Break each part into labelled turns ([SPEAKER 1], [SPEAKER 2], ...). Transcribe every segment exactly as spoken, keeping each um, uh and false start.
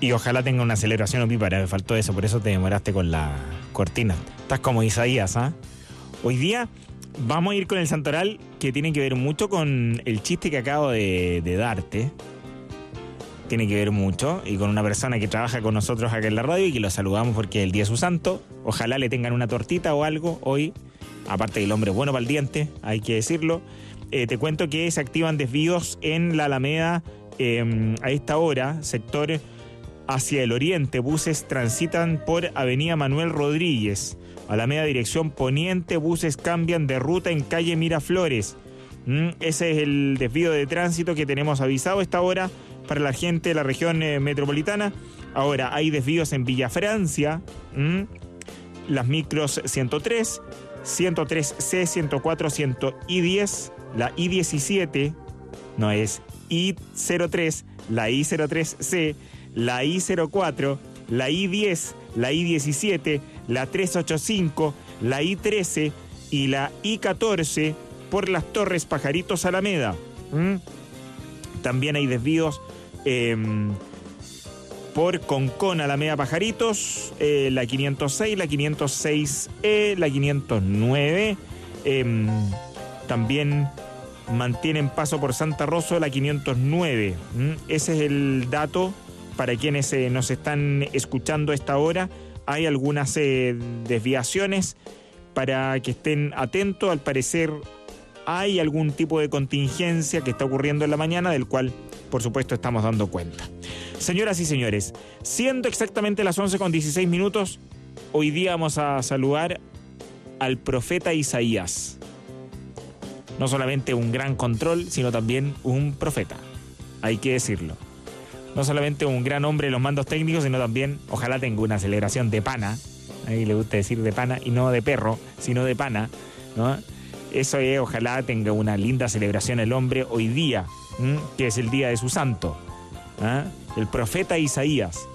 [SPEAKER 1] Y ojalá tenga una aceleración opípara, me faltó eso, por eso te demoraste con la cortina. Estás como Isaías, ¿ah? ¿eh? Hoy día vamos a ir con el santoral, que tiene que ver mucho con el chiste que acabo de, de darte. Tiene que ver mucho, y con una persona que trabaja con nosotros acá en la radio y que lo saludamos porque es el día de su santo. Ojalá le tengan una tortita o algo hoy, aparte del hombre bueno para el diente, hay que decirlo. Eh, te cuento que se activan desvíos en la Alameda eh, a esta hora, sector hacia el oriente. Buses transitan por Avenida Manuel Rodríguez. Alameda dirección poniente, buses cambian de ruta en calle Miraflores. Mm, ese es el desvío de tránsito que tenemos avisado a esta hora para la gente de la región eh, metropolitana. Ahora, hay desvíos en Villa Francia, mm, las micros ciento tres, ciento tres C, ciento cuatro, cien I diez, la I diecisiete, no es I cero tres, la I cero tres C, la I cero cuatro, la I diez, la I diecisiete, la trescientos ochenta y cinco, la I trece y la I catorce por las Torres Pajaritos Alameda. ¿Mm? También hay desvíos eh, por Concón Alameda Pajaritos, eh, la quinientos seis, la quinientos seis E, la quinientos nueve. Eh, también mantienen paso por Santa Rosa la quinientos nueve. ¿Mm? Ese es el dato para quienes eh, nos están escuchando a esta hora. Hay algunas eh, desviaciones para que estén atentos. Al parecer hay algún tipo de contingencia que está ocurriendo en la mañana, del cual, por supuesto, estamos dando cuenta. Señoras y señores, siendo exactamente las once con dieciséis minutos, hoy día vamos a saludar al profeta Isaías. No solamente un gran control, sino también un profeta. Hay que decirlo. No solamente un gran hombre de los mandos técnicos, sino también, ojalá tenga una aceleración de pana. Ahí le gusta decir de pana, y no de perro, sino de pana, ¿no? Eso es, ojalá tenga una linda celebración el hombre hoy día, ¿m? que es el día de su santo, ¿eh? El profeta Isaías.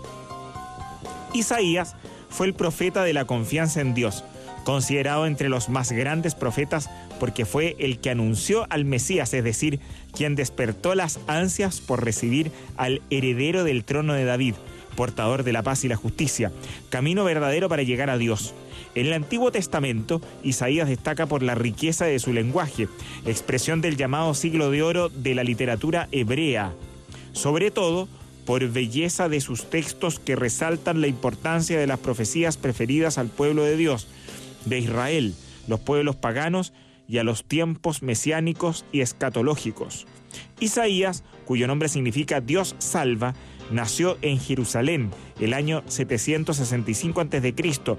[SPEAKER 1] Isaías fue el profeta de la confianza en Dios, considerado entre los más grandes profetas porque fue el que anunció al Mesías, es decir, quien despertó las ansias por recibir al heredero del trono de David, portador de la paz y la justicia, camino verdadero para llegar a Dios. En el Antiguo Testamento, Isaías destaca por la riqueza de su lenguaje, expresión del llamado siglo de oro de la literatura hebrea, sobre todo por belleza de sus textos que resaltan la importancia de las profecías preferidas al pueblo de Dios, de Israel, los pueblos paganos y a los tiempos mesiánicos y escatológicos. Isaías, cuyo nombre significa Dios salva, nació en Jerusalén el año setecientos sesenta y cinco antes de Cristo